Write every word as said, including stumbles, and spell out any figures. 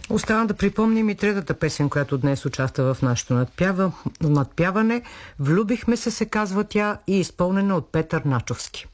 Остана да припомним и третата песен, която днес участва в нашето надпява, надпяване. "Влюбихме се" се казва тя и изпълнена от Петър Начовски.